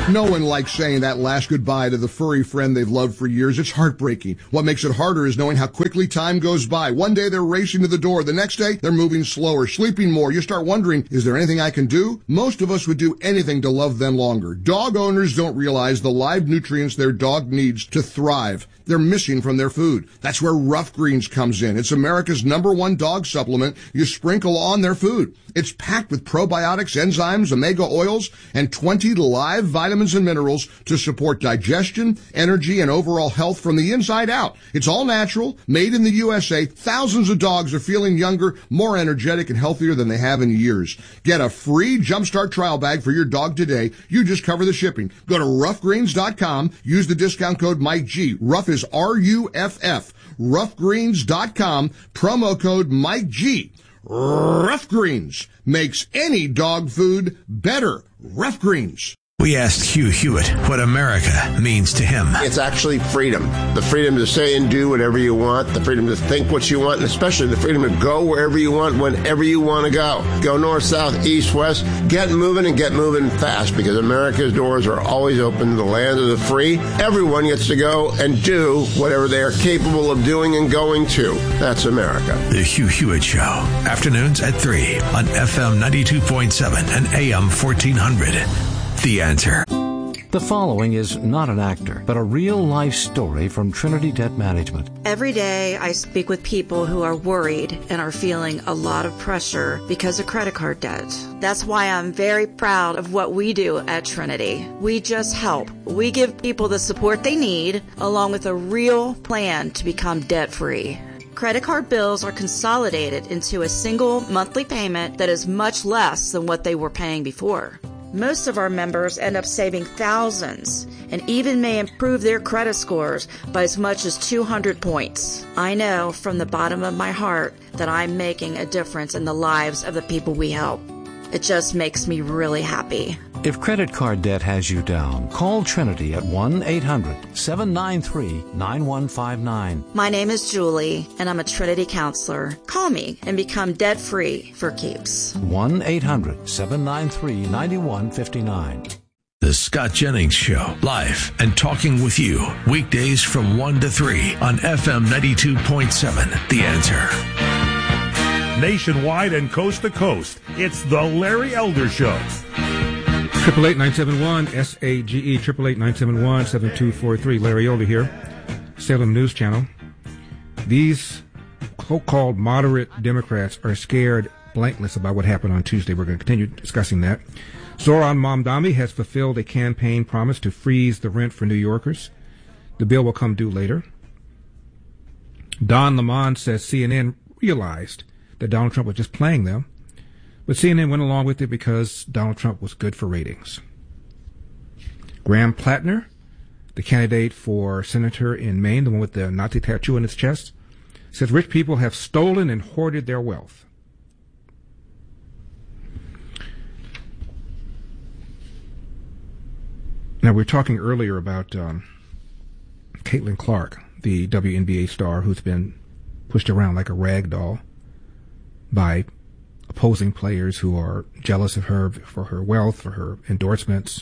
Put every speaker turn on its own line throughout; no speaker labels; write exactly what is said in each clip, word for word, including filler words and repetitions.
No one likes saying that last goodbye to the furry friend they've loved for years. It's heartbreaking. What makes it harder is knowing how quickly time goes by. One day they're racing to the door. The next day they're moving slower, sleeping more. You start wondering, is there anything I can do? Most of us would do anything to love them longer. Dog owners don't realize the live nutrients their dog needs to thrive. They're missing from their food. That's where Rough Greens comes in. It's America's number one dog supplement you sprinkle on their food. It's packed with probiotics, enzymes, omega oils, and twenty live vitamins and minerals to support digestion, energy, and overall health from the inside out. It's all natural, made in the U S A. Thousands of dogs are feeling younger, more energetic, and healthier than they have in years. Get a free Jumpstart trial bag for your dog today. You just cover the shipping. Go to rough greens dot com. Use the discount code Mike G. Rough is R U F F. rough greens dot com. Promo code Mike G. Rough Greens makes any dog food better. Rough Greens.
We asked Hugh Hewitt what America means to him.
It's actually freedom. The freedom to say and do whatever you want, the freedom to think what you want, and especially the freedom to go wherever you want, whenever you want to go. Go north, south, east, west. Get moving and get moving fast, because America's doors are always open to the land of the free. Everyone gets to go and do whatever they are capable of doing and going to. That's America.
The Hugh Hewitt Show. Afternoons at three on F M ninety-two point seven and A M fourteen hundred. The Answer.
The following is not an actor, but a real-life story from Trinity Debt Management.
Every day I speak with people who are worried and are feeling a lot of pressure because of credit card debt. That's why I'm very proud of what we do at Trinity. We just help. We give people the support they need, along with a real plan to become debt-free. Credit card bills are consolidated into a single monthly payment that is much less than what they were paying before. Most of our members end up saving thousands and even may improve their credit scores by as much as two hundred points. I know from the bottom of my heart that I'm making a difference in the lives of the people we help. It just makes me really happy.
If credit card debt has you down, call Trinity at one eight hundred seven nine three nine one five nine.
My name is Julie, and I'm a Trinity counselor. Call me and become debt-free for keeps.
one eight hundred seven nine three nine one five nine.
The Scott Jennings Show, live and talking with you, weekdays from one to three on F M ninety-two point seven. The Answer.
Nationwide and coast to coast, it's the Larry Elder Show.
Triple eight nine seven one S A G E triple eight nine seven one seven two four three. Larry Elder here, Salem News Channel. These so-called moderate Democrats are scared blankless about what happened on Tuesday. We're going to continue discussing that. Zoran Mamdani has fulfilled a campaign promise to freeze the rent for New Yorkers. The bill will come due later. Don Lemon says C N N realized that Donald Trump was just playing them, but C N N went along with it because Donald Trump was good for ratings. Graham Plattner, the candidate for senator in Maine, the one with the Nazi tattoo on his chest, says rich people have stolen and hoarded their wealth. Now, we were talking earlier about um, Caitlin Clark, the W N B A star who's been pushed around like a rag doll by opposing players who are jealous of her for her wealth, for her endorsements.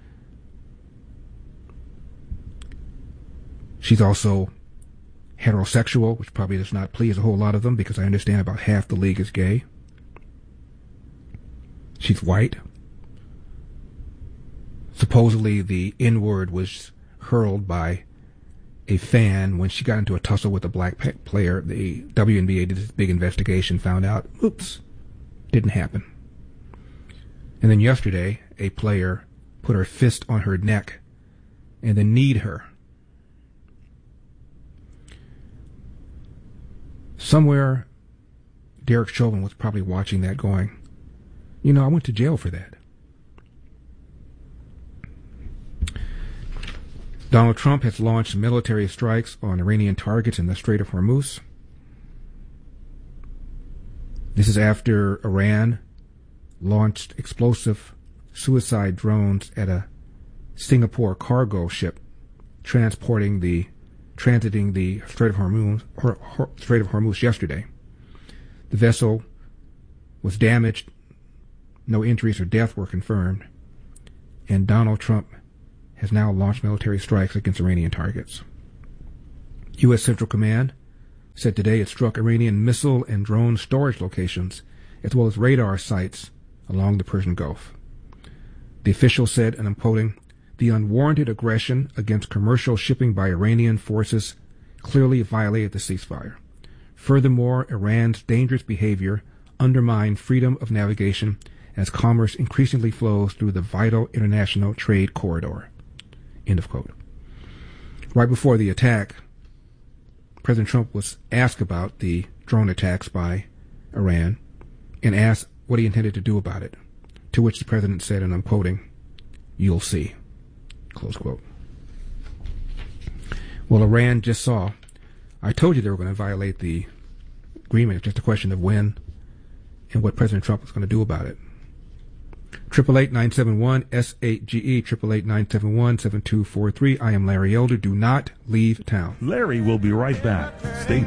She's also heterosexual, which probably does not please a whole lot of them, because I understand about half the league is gay. She's white. Supposedly the N-word was hurled by a fan when she got into a tussle with a black player. The W N B A did this big investigation, found out, oops, didn't happen. And then yesterday, a player put her fist on her neck and then kneed her. Somewhere, Derek Chauvin was probably watching that going, you know, I went to jail for that. Donald Trump has launched military strikes on Iranian targets in the Strait of Hormuz. This is after Iran launched explosive suicide drones at a Singapore cargo ship transporting the transiting the Strait of Hormuz, Hor, Hor, Strait of Hormuz yesterday. The vessel was damaged. No injuries or death were confirmed. And Donald Trump has now launched military strikes against Iranian targets. U S. Central Command said today it struck Iranian missile and drone storage locations as well as radar sites along the Persian Gulf. The official said, and I'm quoting, "The unwarranted aggression against commercial shipping by Iranian forces clearly violated the ceasefire. Furthermore, Iran's dangerous behavior undermined freedom of navigation as commerce increasingly flows through the vital international trade corridor." End of quote. Right before the attack, President Trump was asked about the drone attacks by Iran and asked what he intended to do about it, to which the president said, and I'm quoting, "You'll see." Close quote. Well, Iran just saw, I told you they were going to violate the agreement. It's just a question of when and what President Trump was going to do about it. Triple eight nine seven one S eight G E, triple eight nine seven one seven two four three. I am Larry Elder. Do not leave town.
Larry will be right back. Stay